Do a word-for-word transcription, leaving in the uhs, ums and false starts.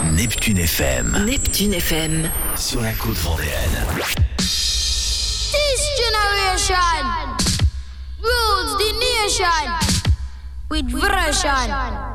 Neptune F M. Neptune F M. Sur la côte vendéenne. This generation rules the nation with version.